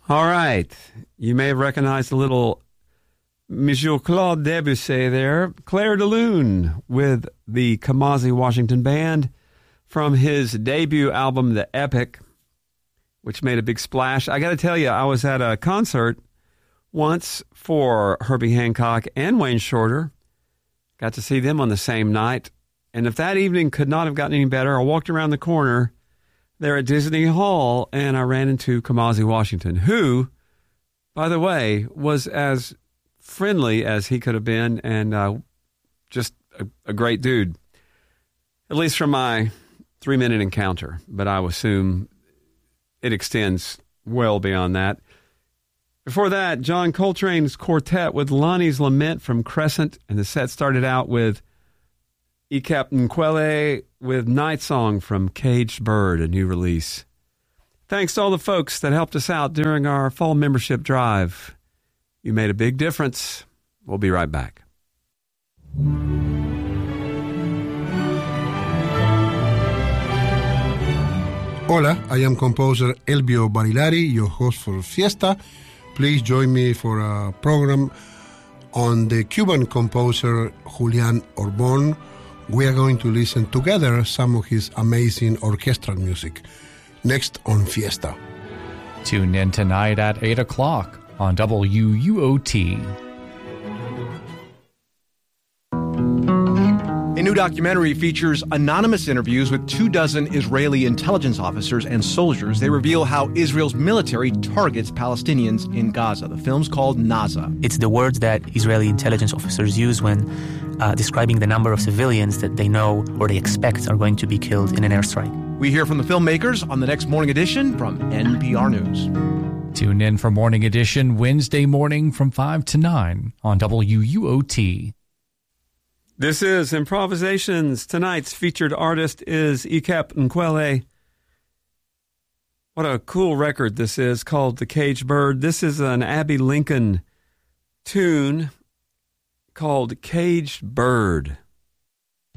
All right. You may have recognized a little Monsieur Claude Debussy there. Clair de Lune with the Kamasi Washington Band from his debut album, The Epic, which made a big splash. I got to tell you, I was at a concert once for Herbie Hancock and Wayne Shorter. Got to see them on the same night. And if that evening could not have gotten any better, I walked around the corner there at Disney Hall, and I ran into Kamasi Washington, who, by the way, was as friendly as he could have been, and just a great dude, at least from my 3-minute encounter. But I assume it extends well beyond that. Before that, John Coltrane's quartet with Lonnie's Lament from Crescent, and the set started out with Ikap Nkwele with Night Song from Caged Bird, a new release. Thanks to all the folks that helped us out during our fall membership drive. You made a big difference. We'll be right back. Hola, I am composer Elbio Barilari, your host for Fiesta. Please join me for a program on the Cuban composer Julian Orbon. We are going to listen together some of his amazing orchestral music. Next on Fiesta. Tune in tonight at 8 o'clock on WUOT. A new documentary features anonymous interviews with 24 Israeli intelligence officers and soldiers. They reveal how Israel's military targets Palestinians in Gaza. The film's called Naza. It's the words that Israeli intelligence officers use when describing the number of civilians that they know or they expect are going to be killed in an airstrike. We hear from the filmmakers on the next Morning Edition from NPR News. Tune in for Morning Edition Wednesday morning from 5 to 9 on WUOT. This is Improvisations. Tonight's featured artist is Ikap Nkwele. What a cool record this is, called The Caged Bird. This is an Abbey Lincoln tune called Caged Bird.